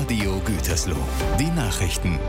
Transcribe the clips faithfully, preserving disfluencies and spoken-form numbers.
Radio Gütersloh. Die Nachrichten.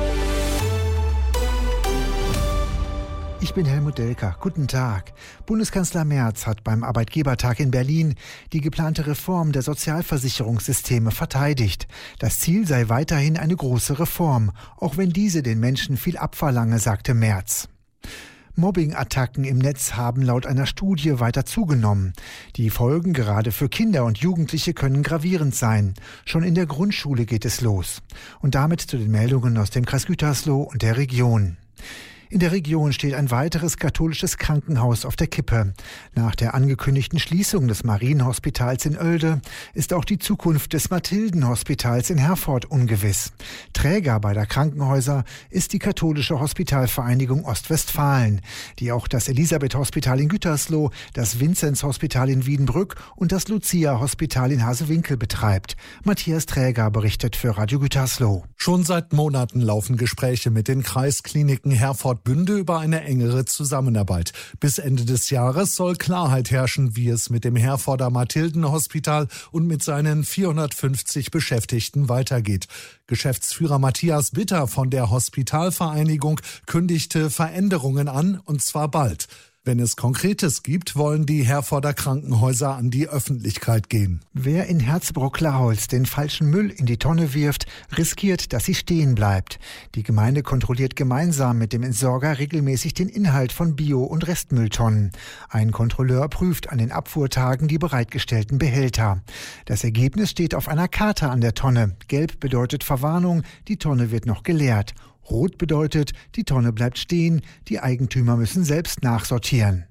Ich bin Helmut Delker. Guten Tag. Bundeskanzler Merz hat beim Arbeitgebertag in Berlin die geplante Reform der Sozialversicherungssysteme verteidigt. Das Ziel sei weiterhin eine große Reform, auch wenn diese den Menschen viel abverlange, sagte Merz. Mobbing-Attacken im Netz haben laut einer Studie weiter zugenommen. Die Folgen gerade für Kinder und Jugendliche können gravierend sein. Schon in der Grundschule geht es los. Und damit zu den Meldungen aus dem Kreis Gütersloh und der Region. In der Region steht ein weiteres katholisches Krankenhaus auf der Kippe. Nach der angekündigten Schließung des Marienhospitals in Oelde ist auch die Zukunft des Mathildenhospitals in Herford ungewiss. Träger beider Krankenhäuser ist die katholische Hospitalvereinigung Ostwestfalen, die auch das Elisabeth-Hospital in Gütersloh, das Vinzenz-Hospital in Wiedenbrück und das Lucia-Hospital in Hasewinkel betreibt. Matthias Träger berichtet für Radio Gütersloh. Schon seit Monaten laufen Gespräche mit den Kreiskliniken Herford Bünde über eine engere Zusammenarbeit. Bis Ende des Jahres soll Klarheit herrschen, wie es mit dem Herforder Mathildenhospital und mit seinen vierhundertfünfzig Beschäftigten weitergeht. Geschäftsführer Matthias Bitter von der Hospitalvereinigung kündigte Veränderungen an, und zwar bald. Wenn es Konkretes gibt, wollen die Herforder Krankenhäuser an die Öffentlichkeit gehen. Wer in Herzbruck-Laholz den falschen Müll in die Tonne wirft, riskiert, dass sie stehen bleibt. Die Gemeinde kontrolliert gemeinsam mit dem Entsorger regelmäßig den Inhalt von Bio- und Restmülltonnen. Ein Kontrolleur prüft an den Abfuhrtagen die bereitgestellten Behälter. Das Ergebnis steht auf einer Karte an der Tonne. Gelb bedeutet Verwarnung, die Tonne wird noch geleert. Rot bedeutet, die Tonne bleibt stehen, die Eigentümer müssen selbst nachsortieren.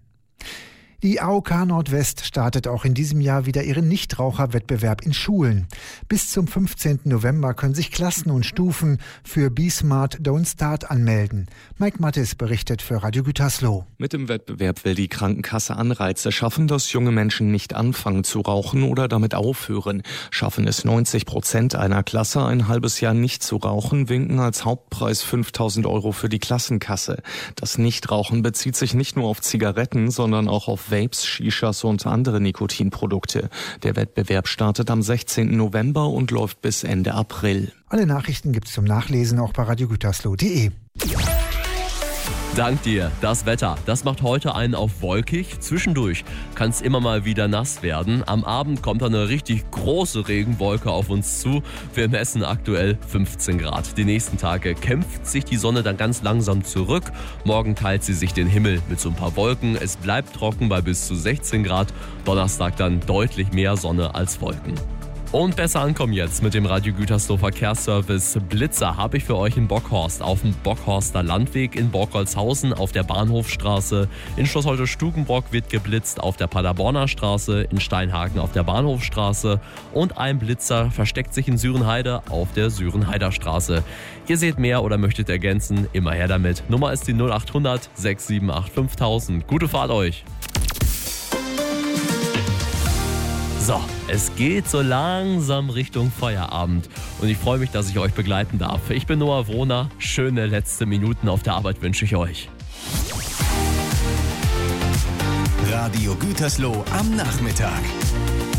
Die A O K Nordwest startet auch in diesem Jahr wieder ihren Nichtraucherwettbewerb in Schulen. Bis zum fünfzehnten November können sich Klassen und Stufen für Be Smart Don't Start anmelden. Mike Mattis berichtet für Radio Gütersloh. Mit dem Wettbewerb will die Krankenkasse Anreize schaffen, dass junge Menschen nicht anfangen zu rauchen oder damit aufhören. Schaffen es neunzig Prozent einer Klasse, ein halbes Jahr nicht zu rauchen, winken als Hauptpreis fünftausend Euro für die Klassenkasse. Das Nichtrauchen bezieht sich nicht nur auf Zigaretten, sondern auch auf Vapes, Shishas und andere Nikotinprodukte. Der Wettbewerb startet am sechzehnten November und läuft bis Ende April. Alle Nachrichten gibt's zum Nachlesen auch bei radio gütersloh punkt de. Dank dir. Das Wetter, das macht heute einen auf wolkig. Zwischendurch kann es immer mal wieder nass werden. Am Abend kommt eine richtig große Regenwolke auf uns zu. Wir messen aktuell fünfzehn Grad. Die nächsten Tage kämpft sich die Sonne dann ganz langsam zurück. Morgen teilt sie sich den Himmel mit so ein paar Wolken. Es bleibt trocken bei bis zu sechzehn Grad. Donnerstag dann deutlich mehr Sonne als Wolken. Und besser ankommen jetzt mit dem Radio Gütersloh Verkehrsservice Blitzer habe ich für euch in Bockhorst auf dem Bockhorster Landweg, in Borgholzhausen auf der Bahnhofstraße, in Schloss Holte-Stukenbrock wird geblitzt auf der Paderborner Straße, in Steinhagen auf der Bahnhofstraße und ein Blitzer versteckt sich in Sürenheide auf der Sürenheider Straße. Ihr seht mehr oder möchtet ergänzen, immer her damit. Nummer ist die null acht hundert sechs sieben acht fünftausend. Gute Fahrt euch! So, es geht so langsam Richtung Feierabend und ich freue mich, dass ich euch begleiten darf. Ich bin Noah Wrohner. Schöne letzte Minuten auf der Arbeit wünsche ich euch. Radio Gütersloh am Nachmittag.